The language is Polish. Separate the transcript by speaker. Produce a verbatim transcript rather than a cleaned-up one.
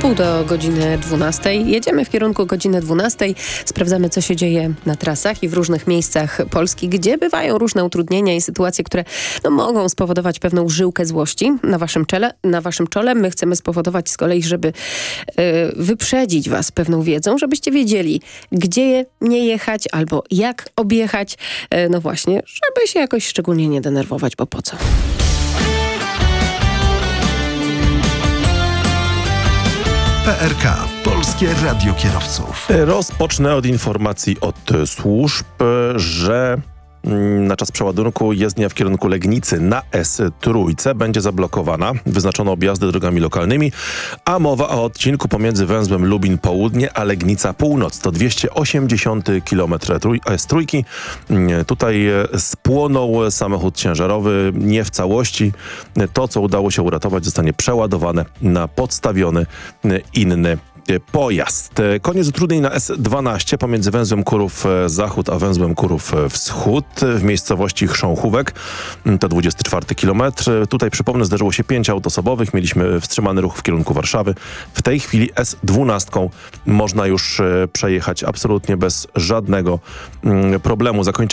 Speaker 1: Pół do godziny dwunastej. Jedziemy w kierunku godziny dwunastej. Sprawdzamy, co się dzieje na trasach i w różnych miejscach Polski, gdzie bywają różne utrudnienia i sytuacje, które no, mogą spowodować pewną żyłkę złości na waszym czele, na waszym czole. My chcemy spowodować z kolei, żeby y, wyprzedzić was pewną wiedzą, żebyście wiedzieli, gdzie nie jechać albo jak objechać. Y, no właśnie, żeby się jakoś szczególnie nie denerwować, bo po co?
Speaker 2: P R K. Polskie Radio Kierowców.
Speaker 3: Rozpocznę od informacji od służb, że na czas przeładunku jezdnia w kierunku Legnicy na S trzy będzie zablokowana. Wyznaczono objazdy drogami lokalnymi, a mowa o odcinku pomiędzy węzłem Lubin Południe a Legnica Północ. To dwieście osiemdziesiąt kilometrów S trzy. Tutaj spłonął samochód ciężarowy, nie w całości. To, co udało się uratować, zostanie przeładowane na podstawiony inny pojazd. Koniec utrudnień na S dwanaście pomiędzy węzłem Kurów Zachód a węzłem Kurów Wschód w miejscowości Chrząchówek. To dwudziesty czwarty kilometr. Tutaj, przypomnę, zdarzyło się pięć aut osobowych. Mieliśmy wstrzymany ruch w kierunku Warszawy. W tej chwili S dwanaście można już przejechać absolutnie bez żadnego problemu. Zakończy